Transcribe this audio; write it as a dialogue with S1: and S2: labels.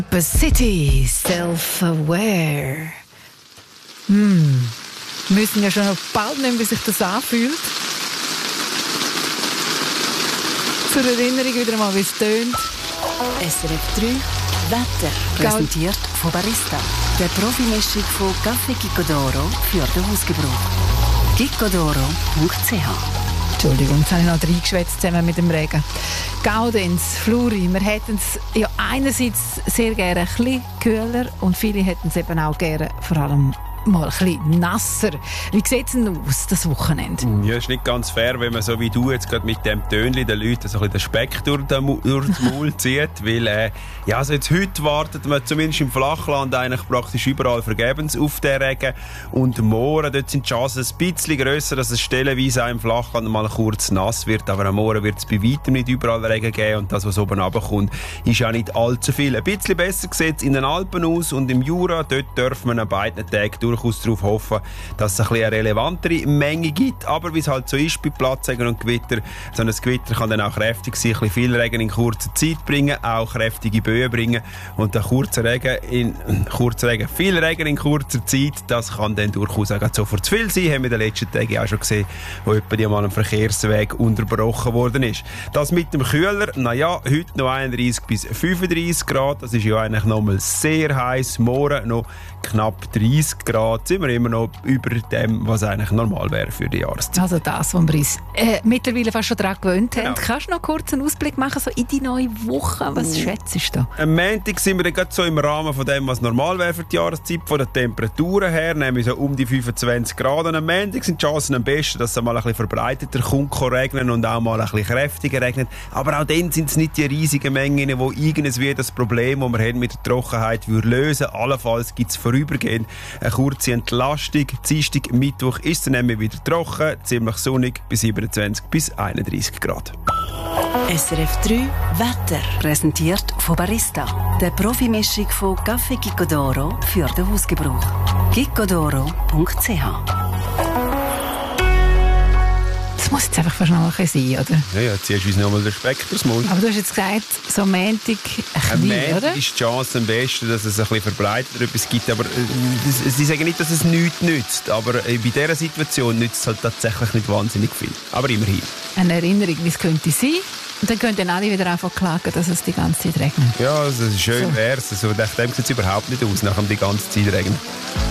S1: The City, Self-Aware. Wir wissen ja schon noch bald nicht, wie sich das anfühlt. Zur Erinnerung wieder mal, wie es tönt.
S2: SRF 3 Wetter. Präsentiert von Barista. Der Profimischung von Café Gicodoro für den Hausgebrauch. gicodoro.ch.
S1: Entschuldigung, jetzt habe ich noch reingeschwätzt zusammen mit dem Regen. Gaudenz, Fluri, wir hätten es ja einerseits sehr gerne ein bisschen kühler und viele hätten es eben auch gerne vor allem mal ein bisschen nasser. Wie sieht es denn aus, das Wochenende?
S3: Ja, ist nicht ganz fair, wenn man so wie du jetzt gerade mit dem Tönli den Leuten so ein bisschen den Speck durch das Maul zieht, weil also jetzt heute wartet man zumindest im Flachland eigentlich praktisch überall vergebens auf den Regen und morgen dort sind die Chancen ein bisschen grösser, dass es stellenweise auch im Flachland mal kurz nass wird, aber am Morgen wird es bei weitem nicht überall Regen geben und das, was oben runterkommt, ist auch nicht allzu viel. Ein bisschen besser sieht es in den Alpen aus und im Jura, dort dürfen wir an beiden Tagen durchaus darauf hoffen, dass es eine relevantere Menge gibt. Aber wie es halt so ist bei Platzregen und Gewitter, so ein Gewitter kann dann auch kräftig sein, ein bisschen viel Regen in kurzer Zeit bringen, auch kräftige Böen bringen. Und der viel Regen in kurzer Zeit, das kann dann durchaus auch sofort zu viel sein. Haben wir in den letzten Tagen auch schon gesehen, wo etwa mal ein Verkehrsweg unterbrochen worden ist. Das mit dem Kühler, heute noch 31 bis 35 Grad, das ist ja eigentlich nochmal sehr heiß. Morgen noch knapp 30 Grad. Sind wir immer noch über dem, was eigentlich normal wäre für die Jahreszeit.
S1: Also das, was wir uns mittlerweile fast schon daran gewöhnt haben.
S3: Ja.
S1: Kannst du noch kurz einen Ausblick machen, so in die neue Woche? Was schätzt du?
S3: Am Montag sind wir dann gerade so im Rahmen von dem, was normal wäre für die Jahreszeit, von den Temperaturen her, nämlich so um die 25 Grad. Und am Montag sind die Chancen am besten, dass es mal ein bisschen verbreiteter kommt, regnen und auch mal ein bisschen kräftiger regnet. Aber auch dann sind es nicht die riesigen Mengen, die irgendwas wie das Problem, das wir haben mit der Trockenheit, lösen. Allenfalls gibt es vorübergehend eine kurze Entlastung. Dienstag, Mittwoch ist es dann nämlich wieder trocken, ziemlich sonnig bis 27 bis 31 Grad.
S2: SRF 3 Wetter. Präsentiert von Barista. Der Profimischung von Café Gicodoro für den Hausgebrauch. gicodoro.ch.
S1: Das muss jetzt einfach fast noch ein bisschen sein, oder?
S3: Ja, ziehst du uns nochmal den Speck durchs Maul.
S1: Aber du hast jetzt gesagt, so Montag
S3: Am
S1: ein bisschen, oder?
S3: Montag ist die Chance am besten, dass es ein bisschen verbreiteter etwas gibt. Aber sie sagen nicht, dass es nichts nützt. Aber bei dieser Situation nützt es halt tatsächlich nicht wahnsinnig viel. Aber immerhin.
S1: Eine Erinnerung, wie es könnte sein. Und dann können alle wieder einfach klagen, dass es die ganze Zeit regnet.
S3: Ja, das ist schön
S1: So.
S3: wär's. Also, nach dem sieht es überhaupt nicht aus, nach dem die ganze Zeit regnet.